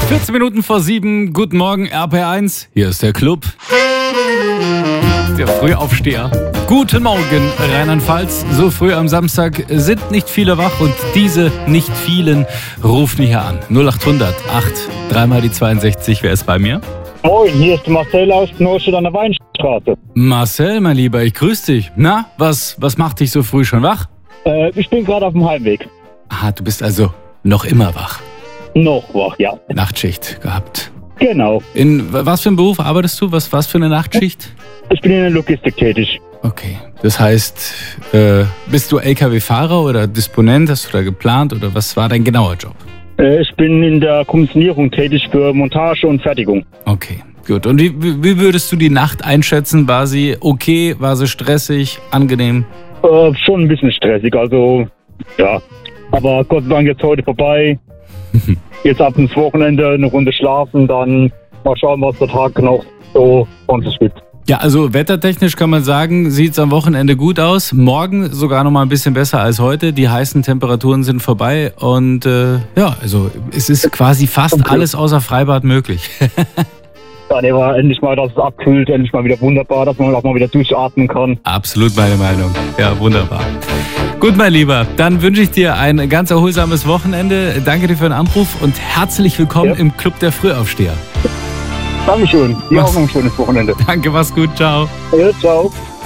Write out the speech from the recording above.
14 Minuten vor 7, guten Morgen RP1, hier ist der Club. Der Frühaufsteher. Guten Morgen Rheinland-Pfalz, so früh am Samstag sind nicht viele wach und diese nicht vielen rufen hier an. 0800 8 3 die 62, wer ist bei mir? Moin, hier ist Marcel aus Neustadt an der Weinstraße. Marcel, mein Lieber, ich grüße dich. Na, was macht dich so früh schon wach? Ich bin gerade auf dem Heimweg. Ah, du bist also noch immer wach. Noch wach, ja. Nachtschicht gehabt. Genau. In was für einem Beruf arbeitest du? Was für eine Nachtschicht? Ich bin in der Logistik tätig. Okay, das heißt, bist du LKW-Fahrer oder Disponent? Hast du da geplant oder was war dein genauer Job? Ich bin in der Kommissionierung tätig für Montage und Fertigung. Okay, gut. Und wie würdest du die Nacht einschätzen? War sie okay? War sie stressig? Angenehm? Schon ein bisschen stressig, also ja. Aber Gott sei Dank jetzt heute vorbei. Jetzt ab ins Wochenende eine Runde schlafen, dann mal schauen, was der Tag noch so von sich gibt. Ja, also wettertechnisch kann man sagen, sieht es am Wochenende gut aus. Morgen sogar noch mal ein bisschen besser als heute. Die heißen Temperaturen sind vorbei und ja, also es ist quasi fast alles außer Freibad möglich. Dann war endlich mal, dass es abkühlt, endlich mal wieder wunderbar, dass man auch mal wieder durchatmen kann. Absolut meine Meinung. Ja, wunderbar. Gut, mein Lieber, dann wünsche ich dir ein ganz erholsames Wochenende. Danke dir für den Anruf und herzlich willkommen im Club der Frühaufsteher. Dankeschön. Dir auch noch ein schönes Wochenende. Danke, mach's gut. Ciao. Ja, ciao.